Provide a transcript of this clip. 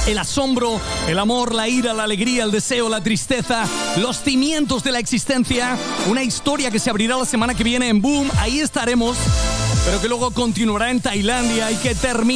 el asombro, el amor, la ira, la alegría, el deseo, la tristeza, los cimientos de la existencia. Una historia que se abrirá la semana que viene en Boom. Ahí estaremos, pero que luego continuará en Tailandia y que termina